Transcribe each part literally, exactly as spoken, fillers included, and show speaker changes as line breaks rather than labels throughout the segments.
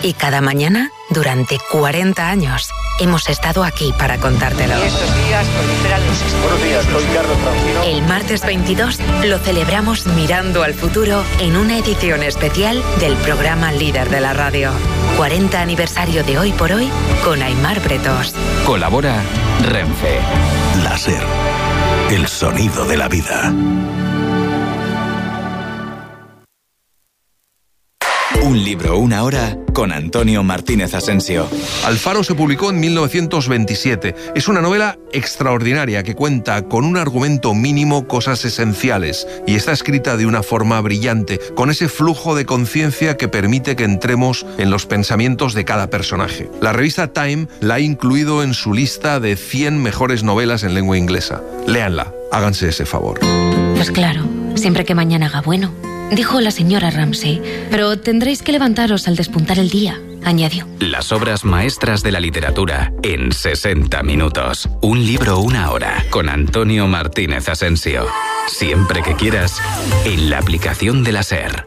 Y cada mañana, durante cuarenta años, hemos estado aquí para contártelo.
Estos días proliferan los...
Buenos días, soy Carlos Francino.
El martes veintidós lo celebramos mirando al futuro en una edición especial del programa líder de la radio. cuarenta aniversario de Hoy por Hoy con Aimar Bretos.
Colabora Renfe.
La SER, el sonido de la vida.
Un libro, una hora, con Antonio Martínez Asensio.
Alfaro se publicó en mil novecientos veintisiete. Es una novela extraordinaria que cuenta con un argumento mínimo, cosas esenciales, y está escrita de una forma brillante, con ese flujo de conciencia que permite que entremos en los pensamientos de cada personaje. La revista Time la ha incluido en su lista de cien mejores novelas en lengua inglesa. Léanla, háganse ese favor.
Pues claro, siempre que mañana haga bueno, dijo la señora Ramsay, pero tendréis que levantaros al despuntar el día, añadió.
Las obras maestras de la literatura en sesenta minutos. Un libro, una hora, con Antonio Martínez Asensio. Siempre que quieras, en la aplicación de la SER.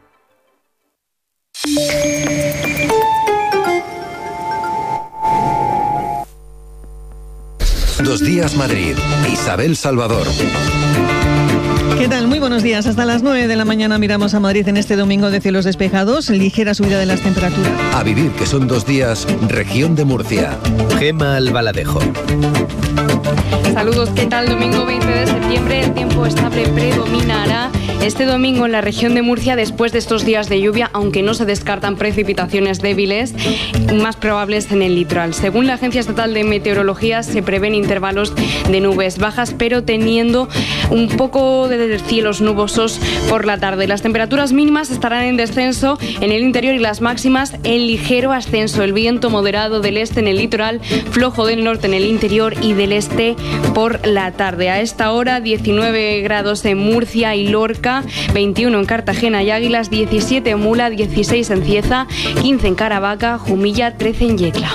Dos Días Madrid. Isabel Salvador.
¿Qué tal? Muy buenos días. Hasta las nueve de la mañana miramos a Madrid en este domingo de cielos despejados, ligera subida de las temperaturas.
A vivir, que son dos días, región de Murcia. Gema Albaladejo.
Saludos, ¿qué tal? Domingo veinte de septiembre, el tiempo estable predominará este domingo en la región de Murcia después de estos días de lluvia, aunque no se descartan precipitaciones débiles, más probables en el litoral. Según la Agencia Estatal de Meteorología, se prevén intervalos de nubes bajas, pero teniendo un poco de cielos nubosos por la tarde. Las temperaturas mínimas estarán en descenso en el interior y las máximas en ligero ascenso. El viento moderado del este en el litoral, flojo del norte en el interior y del este por la tarde. A esta hora, diecinueve grados en Murcia y Lorca, veintiuno en Cartagena y Águilas, diecisiete en Mula, dieciséis en Cieza, quince en Caravaca, Jumilla, trece en Yecla.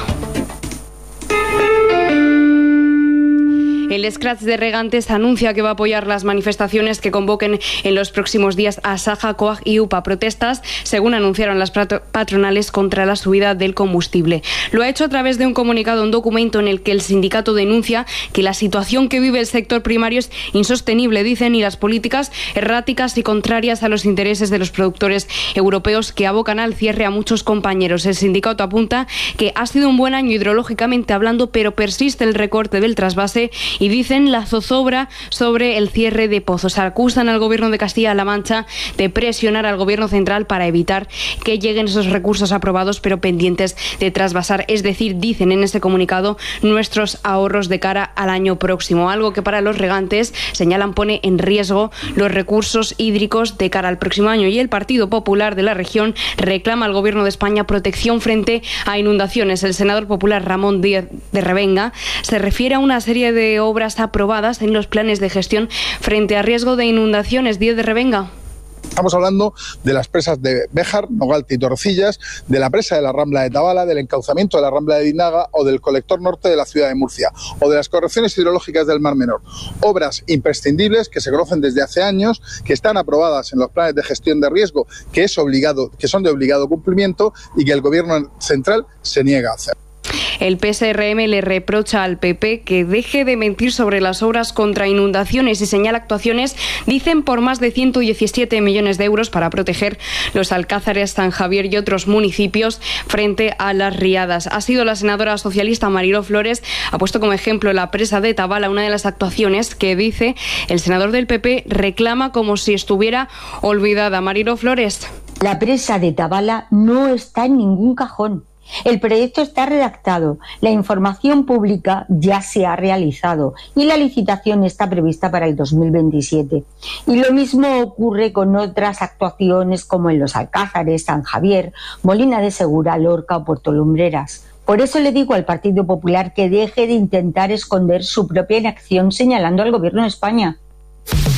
El Scratch de Regantes anuncia que va a apoyar las manifestaciones que convoquen en los próximos días a Saja, Coag y U P A. Protestas, según anunciaron las patronales, contra la subida del combustible. Lo ha hecho a través de un comunicado, un documento en el que el sindicato denuncia que la situación que vive el sector primario es insostenible, dicen, y las políticas erráticas y contrarias a los intereses de los productores europeos que abocan al cierre a muchos compañeros. El sindicato apunta que ha sido un buen año hidrológicamente hablando, pero persiste el recorte del trasvase y dicen la zozobra sobre el cierre de pozos. Acusan al Gobierno de Castilla-La Mancha de presionar al Gobierno central para evitar que lleguen esos recursos aprobados pero pendientes de trasvasar. Es decir, dicen en ese comunicado, nuestros ahorros de cara al año próximo. Algo que para los regantes, señalan, pone en riesgo los recursos hídricos de cara al próximo año. Y el Partido Popular de la región reclama al Gobierno de España protección frente a inundaciones. El senador popular Ramón Díaz de Revenga se refiere a una serie de obras aprobadas en los planes de gestión frente a riesgo de inundaciones. Díaz de Revenga.
Estamos hablando de las presas de Béjar, Nogalte y Torrecillas, de la presa de la Rambla de Tabala, del encauzamiento de la Rambla de Dinaga o del colector norte de la ciudad de Murcia, o de las correcciones hidrológicas del Mar Menor. Obras imprescindibles que se conocen desde hace años, que están aprobadas en los planes de gestión de riesgo, que es obligado, que son de obligado cumplimiento y que el Gobierno central se niega a hacer.
El P S R M le reprocha al P P que deje de mentir sobre las obras contra inundaciones y señala actuaciones, dicen, por más de ciento diecisiete millones de euros para proteger los Alcázares, San Javier y otros municipios frente a las riadas. Ha sido la senadora socialista Mariló Flores, ha puesto como ejemplo la presa de Tabala, una de las actuaciones que, dice, el senador del P P reclama como si estuviera olvidada. Mariló Flores.
La presa de Tabala no está en ningún cajón. El proyecto está redactado, la información pública ya se ha realizado y la licitación está prevista para el dos mil veintisiete. Y lo mismo ocurre con otras actuaciones como en los Alcázares, San Javier, Molina de Segura, Lorca o Puerto Lumbreras. Por eso le digo al Partido Popular que deje de intentar esconder su propia inacción señalando al Gobierno de España.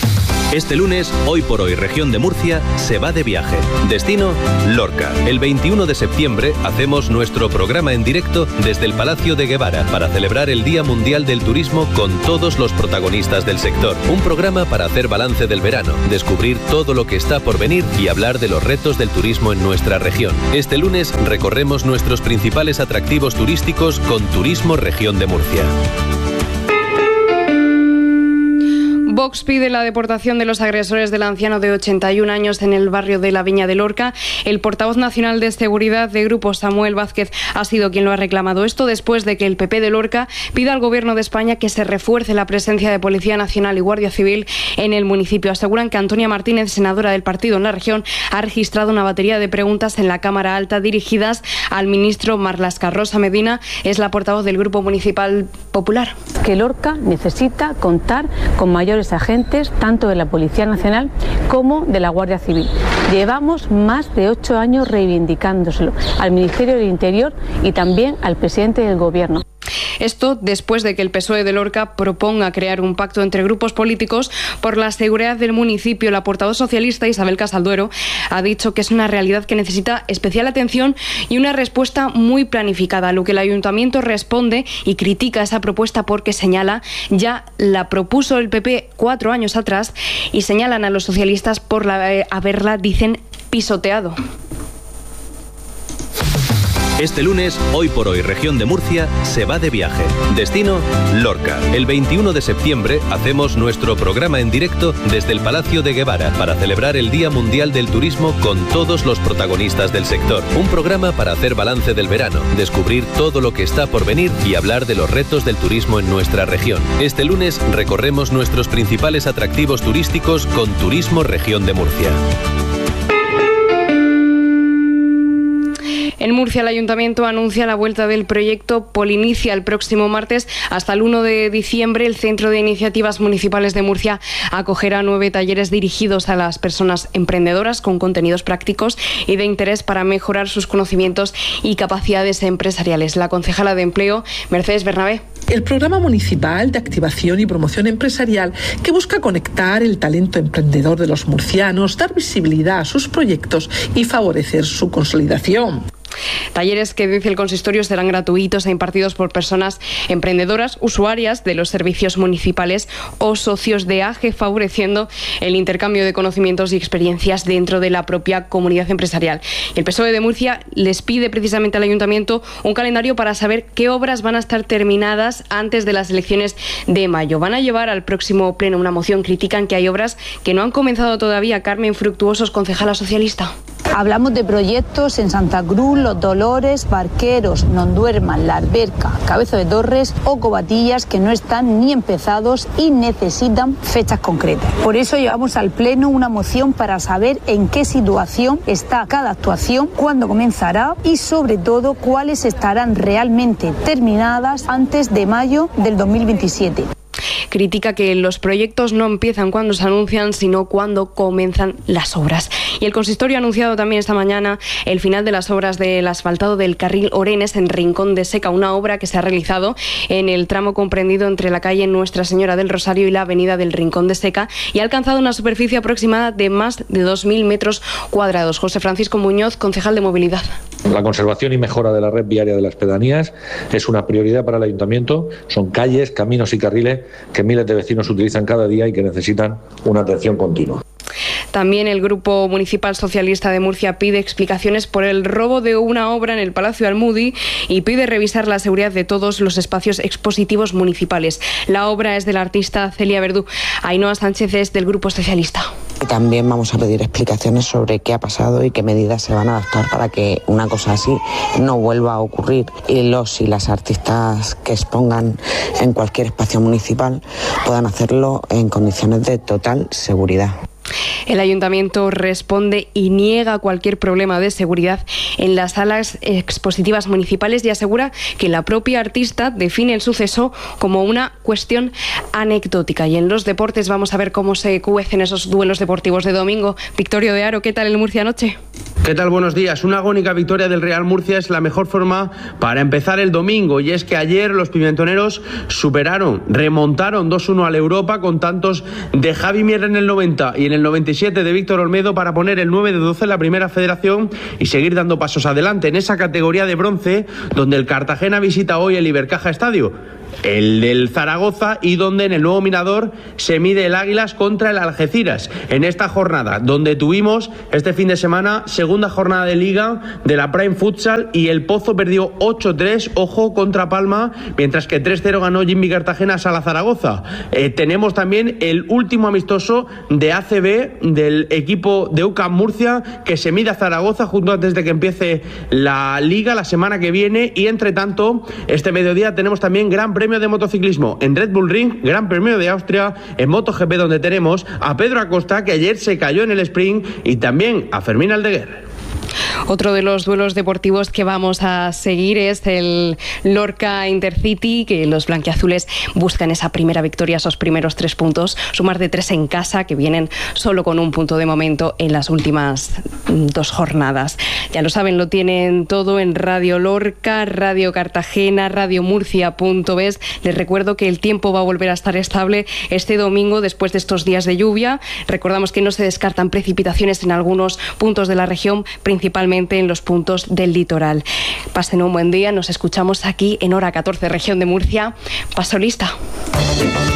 Este lunes, Hoy por Hoy Región de Murcia se va de viaje. Destino, Lorca. El veintiuno de septiembre hacemos nuestro programa en directo desde el Palacio de Guevara para celebrar el Día Mundial del Turismo con todos los protagonistas del sector. Un programa para hacer balance del verano, descubrir todo lo que está por venir y hablar de los retos del turismo en nuestra región. Este lunes recorremos nuestros principales atractivos turísticos con Turismo Región de Murcia.
Vox pide la deportación de los agresores del anciano de ochenta y un años en el barrio de la Viña de Lorca. El portavoz nacional de seguridad de Grupo, Samuel Vázquez, ha sido quien lo ha reclamado. Esto después de que el P P de Lorca pida al Gobierno de España que se refuerce la presencia de Policía Nacional y Guardia Civil en el municipio. Aseguran que Antonia Martínez, senadora del partido en la región, ha registrado una batería de preguntas en la Cámara Alta dirigidas al ministro Marlaska. Rosa Medina es la portavoz del Grupo Municipal Popular.
Que Lorca necesita contar con mayores agentes, tanto de la Policía Nacional como de la Guardia Civil. Llevamos más de ocho años reivindicándoselo al Ministerio del Interior y también al presidente del Gobierno.
Esto después de que el P S O E de Lorca proponga crear un pacto entre grupos políticos por la seguridad del municipio. La portavoz socialista Isabel Casalduero ha dicho que es una realidad que necesita especial atención y una respuesta muy planificada, a lo que el ayuntamiento responde y critica esa propuesta porque señala ya la propuso el P P cuatro años atrás y señalan a los socialistas por la, eh, haberla, dicen, pisoteado.
Este lunes, Hoy por Hoy Región de Murcia se va de viaje. Destino, Lorca. El veintiuno de septiembre hacemos nuestro programa en directo desde el Palacio de Guevara para celebrar el Día Mundial del Turismo con todos los protagonistas del sector. Un programa para hacer balance del verano, descubrir todo lo que está por venir y hablar de los retos del turismo en nuestra región. Este lunes recorremos nuestros principales atractivos turísticos con Turismo Región de Murcia.
En Murcia, el Ayuntamiento anuncia la vuelta del proyecto Polinicia el próximo martes. Hasta el uno de diciembre, el Centro de Iniciativas Municipales de Murcia acogerá nueve talleres dirigidos a las personas emprendedoras con contenidos prácticos y de interés para mejorar sus conocimientos y capacidades empresariales. La concejala de Empleo, Mercedes Bernabé.
El programa municipal de activación y promoción empresarial que busca conectar el talento emprendedor de los murcianos, dar visibilidad a sus proyectos y favorecer su consolidación.
Talleres que, dice el consistorio, serán gratuitos e impartidos por personas emprendedoras, usuarias de los servicios municipales o socios de A G E, favoreciendo el intercambio de conocimientos y experiencias dentro de la propia comunidad empresarial. El P S O E de Murcia les pide precisamente al Ayuntamiento un calendario para saber qué obras van a estar terminadas antes de las elecciones de mayo. Van a llevar al próximo pleno una moción. Critican que hay obras que no han comenzado todavía. Carmen Fructuosos, concejala socialista.
Hablamos de proyectos en Santa Cruz, Los Dolores, Barqueros, Nonduerma, La Alberca, Cabezo de Torres o Covatillas, que no están ni empezados y necesitan fechas concretas. Por eso llevamos al Pleno una moción para saber en qué situación está cada actuación, cuándo comenzará y sobre todo cuáles estarán realmente terminadas antes de mayo del dos mil veintisiete.
Critica que los proyectos no empiezan cuando se anuncian, sino cuando comienzan las obras. Y el consistorio ha anunciado también esta mañana el final de las obras del asfaltado del carril Orenes en Rincón de Seca, una obra que se ha realizado en el tramo comprendido entre la calle Nuestra Señora del Rosario y la avenida del Rincón de Seca y ha alcanzado una superficie aproximada de más de dos mil metros cuadrados. José Francisco Muñoz, concejal de Movilidad.
La conservación y mejora de la red viaria de las pedanías es una prioridad para el Ayuntamiento. Son calles, caminos y carriles que miles de vecinos utilizan cada día y que necesitan una atención continua.
También el Grupo Municipal Socialista de Murcia pide explicaciones por el robo de una obra en el Palacio Almudi y pide revisar la seguridad de todos los espacios expositivos municipales. La obra es del artista Celia Verdú. Ainhoa Sánchez es del Grupo Socialista.
También vamos a pedir explicaciones sobre qué ha pasado y qué medidas se van a adoptar para que una cosa así no vuelva a ocurrir y los y las artistas que expongan en cualquier espacio municipal puedan hacerlo en condiciones de total seguridad.
El ayuntamiento responde y niega cualquier problema de seguridad en las salas expositivas municipales y asegura que la propia artista define el suceso como una cuestión anecdótica. Y en los deportes vamos a ver cómo se cuecen esos duelos deportivos de domingo. Victorio de Aro, ¿qué tal el Murcia anoche?
¿Qué tal? Buenos días. Una agónica victoria del Real Murcia es la mejor forma para empezar el domingo, y es que ayer los pimentoneros superaron, remontaron dos uno al Europa con tantos de Javi Mier en el noventa y en el noventa y siete de Víctor Olmedo para poner el nueve de doce en la primera federación y seguir dando pasos adelante en esa categoría de bronce donde el Cartagena visita hoy el Ibercaja Estadio, el del Zaragoza, y donde en el nuevo Mirador se mide el Águilas contra el Algeciras en esta jornada donde tuvimos este fin de semana segunda jornada de Liga de la Prime Futsal y el Pozo perdió ocho tres, ojo, contra Palma, mientras que tres cero ganó Jimmy Cartagena a Sala Zaragoza. Eh, tenemos también el último amistoso de A C B del equipo de U C A M Murcia que se mide a Zaragoza justo antes de que empiece la Liga la semana que viene, y entre tanto este mediodía tenemos también Gran Premio de motociclismo en Red Bull Ring, Gran Premio de Austria en MotoGP, donde tenemos a Pedro Acosta, que ayer se cayó en el sprint, y también a Fermín Aldeguer.
Otro de los duelos deportivos que vamos a seguir es el Lorca Intercity, que los blanquiazules buscan esa primera victoria, esos primeros tres puntos, sumar de tres en casa, que vienen solo con un punto de momento en las últimas dos jornadas. Ya lo saben, lo tienen todo en Radio Lorca, Radio Cartagena, Radio Murcia.es. Les recuerdo que el tiempo va a volver a estar estable este domingo después de estos días de lluvia. Recordamos que no se descartan precipitaciones en algunos puntos de la región, principalmente en los puntos del litoral. Pasen un buen día, nos escuchamos aquí en Hora catorce, Región de Murcia. Paso lista.